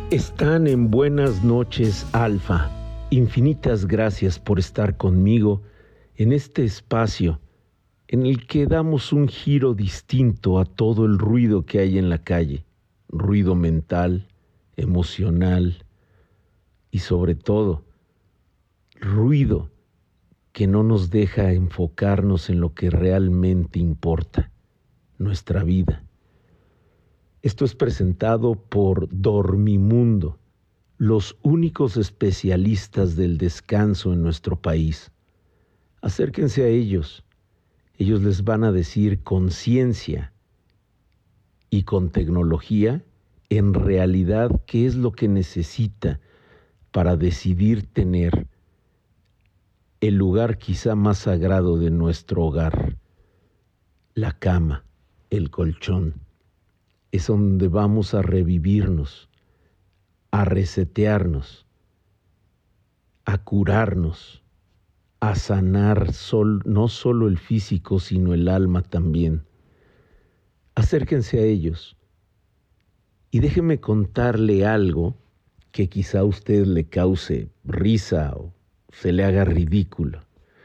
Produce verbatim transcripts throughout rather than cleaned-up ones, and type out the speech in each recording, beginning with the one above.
Están en Buenas noches, Alfa. Infinitas gracias por estar conmigo en este espacio en el que damos un giro distinto a todo el ruido que hay en la calle. Ruido mental, emocional y sobre todo, ruido que no nos deja enfocarnos en lo que realmente importa, nuestra vida. Esto es presentado por Dormimundo, los únicos especialistas del descanso en nuestro país. Acérquense a ellos. Ellos les van a decir con ciencia y con tecnología, en realidad, qué es lo que necesita para decidir tener el lugar quizá más sagrado de nuestro hogar, la cama, el colchón. Es donde vamos a revivirnos, a resetearnos, a curarnos, a sanar sol, no solo el físico, sino el alma también. Acérquense a ellos y déjeme contarle algo que quizá a usted le cause risa o se le haga ridículo.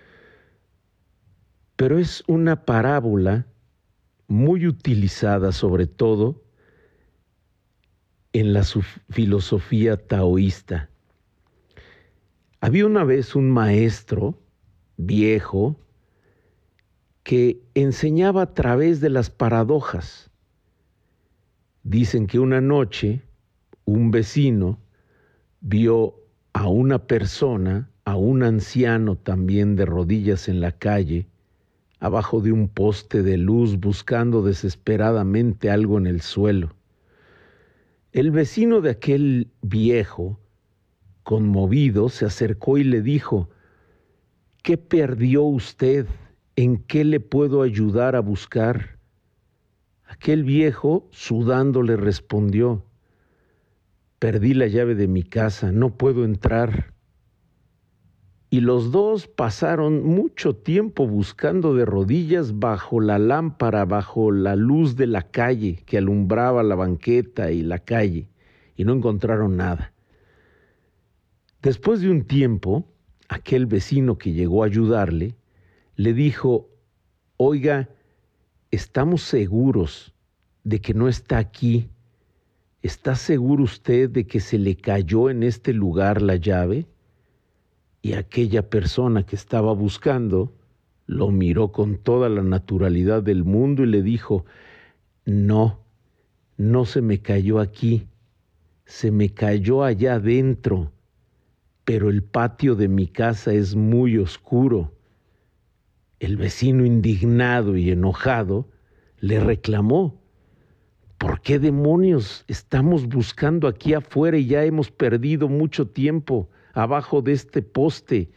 Pero es una parábola muy utilizada sobre todo en la filosofía taoísta. Había una vez un maestro viejo que enseñaba a través de las paradojas. Dicen que una noche un vecino vio a una persona, a un anciano también de rodillas en la calle, abajo de un poste de luz buscando desesperadamente algo en el suelo. El vecino de aquel viejo, conmovido, se acercó y le dijo: ¿qué perdió usted? ¿En qué le puedo ayudar a buscar? Aquel viejo, sudando, le respondió: perdí la llave de mi casa, no puedo entrar. Y los dos pasaron mucho tiempo buscando de rodillas bajo la lámpara, bajo la luz de la calle que alumbraba la banqueta y la calle, y no encontraron nada. Después de un tiempo, aquel vecino que llegó a ayudarle, le dijo: oiga, estamos seguros de que no está aquí. ¿Está seguro usted de que se le cayó en este lugar la llave? Y aquella persona que estaba buscando lo miró con toda la naturalidad del mundo y le dijo: no, no se me cayó aquí, se me cayó allá adentro, pero el patio de mi casa es muy oscuro. El vecino, indignado y enojado, le reclamó: ¿por qué demonios estamos buscando aquí afuera y ya hemos perdido mucho tiempo abajo de este poste?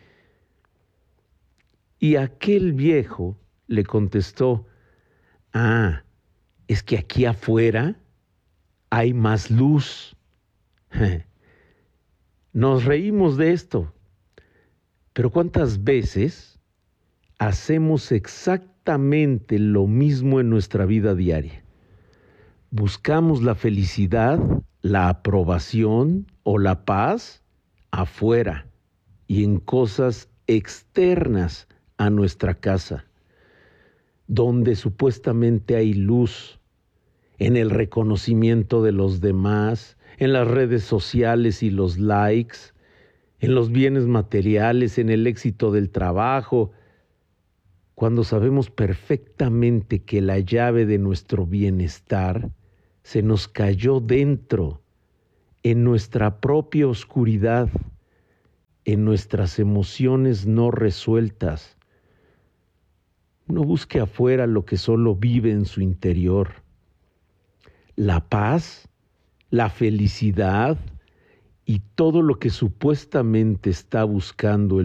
Y aquel viejo le contestó: ah, es que aquí afuera hay más luz. Nos reímos de esto, pero ¿cuántas veces hacemos exactamente lo mismo en nuestra vida diaria? Buscamos la felicidad, la aprobación o la paz afuera y en cosas externas a nuestra casa, donde supuestamente hay luz, en el reconocimiento de los demás, en las redes sociales y los likes, en los bienes materiales, en el éxito del trabajo, cuando sabemos perfectamente que la llave de nuestro bienestar se nos cayó dentro, en nuestra propia oscuridad, en nuestras emociones no resueltas. No busque afuera lo que solo vive en su interior. La paz, la felicidad y todo lo que supuestamente está buscando el